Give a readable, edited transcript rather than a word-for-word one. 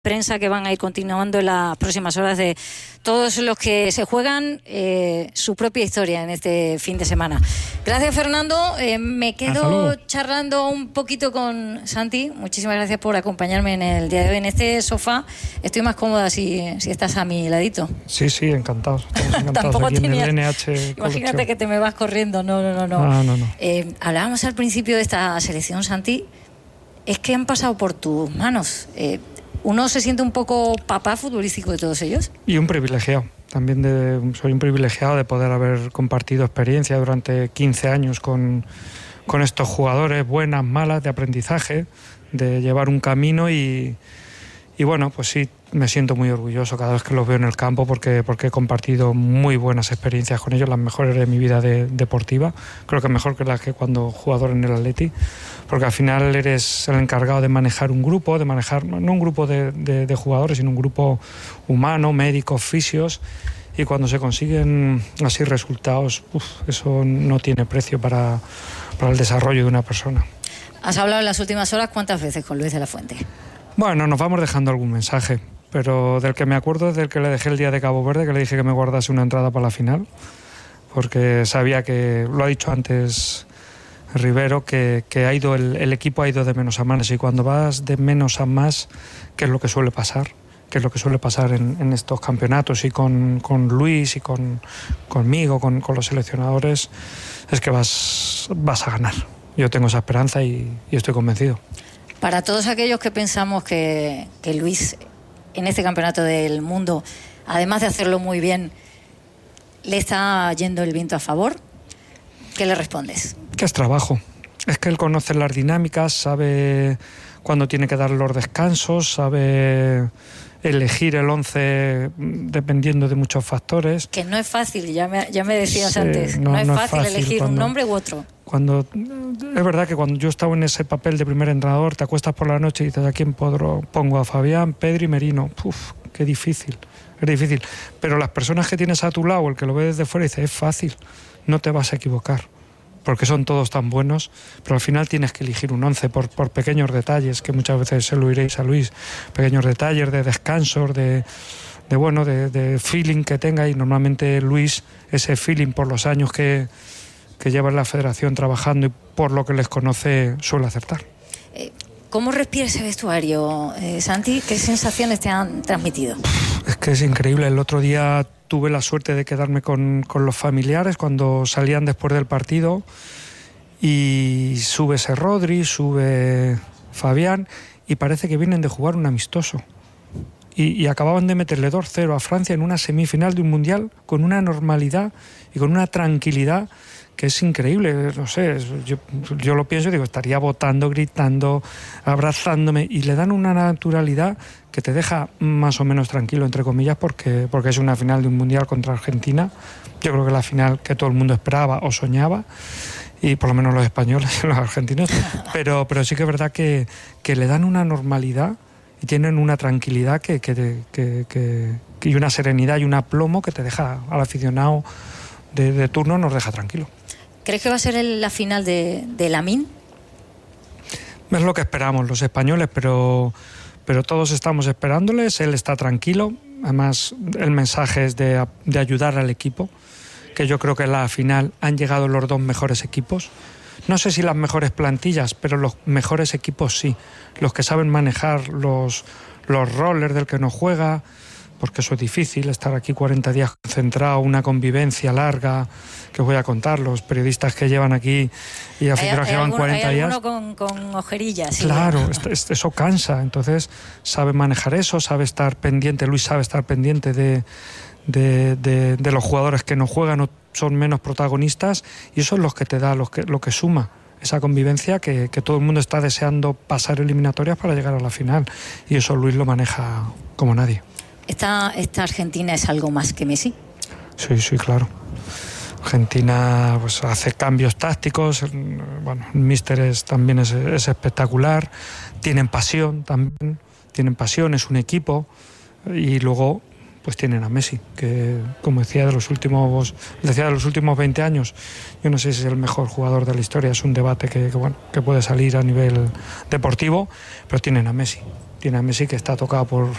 prensa que van a ir continuando en las próximas horas de todos los que se juegan su propia historia en este fin de semana. Gracias, Fernando. Me quedo charlando un poquito con Santi. Muchísimas gracias por acompañarme en el día de hoy. En este sofá estoy más cómoda si estás a mi ladito. Sí, encantados. Tampoco aquí tenía... en el NH Imagínate que te me vas corriendo. No. Hablábamos al principio de esta selección, Santi. Es que han pasado por tus manos. ¿Uno se siente un poco papá futbolístico de todos ellos? Y un privilegiado. También soy un privilegiado de poder haber compartido experiencia durante 15 años con estos jugadores, buenas, malas, de aprendizaje, de llevar un camino y bueno, pues sí, me siento muy orgulloso cada vez que los veo en el campo porque he compartido muy buenas experiencias con ellos, las mejores de mi vida deportiva, creo que mejor que las que cuando jugador en el Atleti, porque al final eres el encargado de manejar un grupo, no un grupo de jugadores, sino un grupo humano, médicos, fisios, y cuando se consiguen así resultados, eso no tiene precio para el desarrollo de una persona. ¿Has hablado en las últimas horas cuántas veces con Luis de la Fuente? Bueno, nos vamos dejando algún mensaje, pero del que me acuerdo es del que le dejé el día de Cabo Verde, que le dije que me guardase una entrada para la final, porque sabía que, lo ha dicho antes Rivero, que el equipo ha ido de menos a más, y cuando vas de menos a más, ¿qué es lo que suele pasar? ¿Qué es lo que suele pasar en estos campeonatos y con Luis y conmigo, con los seleccionadores? Es que vas a ganar. Yo tengo esa esperanza y estoy convencido. Para todos aquellos que pensamos que Luis en este campeonato del mundo, además de hacerlo muy bien, le está yendo el viento a favor, ¿qué le respondes? Que es trabajo. Es que él conoce las dinámicas, sabe cuándo tiene que dar los descansos, sabe elegir el 11 dependiendo de muchos factores. Que no es fácil, ya me decías antes, no es fácil elegir un nombre u otro. Es verdad que cuando yo estaba en ese papel de primer entrenador, te acuestas por la noche y dices, ¿a quién pongo? A Fabián, Pedri y Merino. Qué difícil, es difícil. Pero las personas que tienes a tu lado, el que lo ve desde fuera, dice, es fácil, no te vas a equivocar, porque son todos tan buenos, pero al final tienes que elegir un 11 por pequeños detalles, que muchas veces se lo diréis a Luis, pequeños detalles de descansos, de feeling que tenga, y normalmente Luis, ese feeling por los años que lleva en la federación trabajando y por lo que les conoce, suele acertar. ¿Cómo respira ese vestuario, Santi? ¿Qué sensaciones te han transmitido? Es que es increíble. El otro día tuve la suerte de quedarme con los familiares cuando salían después del partido, y sube ese Rodri, sube Fabián, y parece que vienen de jugar un amistoso. Y acababan de meterle 2-0 a Francia en una semifinal de un mundial con una normalidad y con una tranquilidad que es increíble. No sé, yo lo pienso y digo, estaría votando, gritando, abrazándome, y le dan una naturalidad que te deja más o menos tranquilo, entre comillas, porque es una final de un mundial contra Argentina. Yo creo que la final que todo el mundo esperaba o soñaba, y por lo menos los españoles y los argentinos, pero sí que es verdad que le dan una normalidad y tienen una tranquilidad y una serenidad y un aplomo que te deja, al aficionado de turno, nos deja tranquilo. ¿Crees que va a ser la final de Lamine? Es lo que esperamos los españoles, pero todos estamos esperándoles. Él está tranquilo. Además, el mensaje es de ayudar al equipo, que yo creo que en la final han llegado los dos mejores equipos. No sé si las mejores plantillas, pero los mejores equipos sí. Los que saben manejar los roles del que no juega, porque eso es difícil, estar aquí 40 días concentrado, una convivencia larga, que os voy a contar, los periodistas que llevan aquí y aficionados que llevan 40 días. Hay alguno con ojerillas. Claro, eso cansa, entonces sabe manejar eso, sabe estar pendiente, Luis sabe estar pendiente de los jugadores que no juegan o son menos protagonistas, y eso es lo que te da, lo que suma esa convivencia que todo el mundo está deseando pasar eliminatorias para llegar a la final, y eso Luis lo maneja como nadie. ¿Esta Argentina es algo más que Messi? Sí, claro. Argentina pues hace cambios tácticos, bueno, el míster también es espectacular, tienen pasión también, es un equipo, y luego pues tienen a Messi, que como decía de los últimos 20 años, yo no sé si es el mejor jugador de la historia, es un debate que puede salir a nivel deportivo, pero tienen a Messi. tiene a Messi que está tocado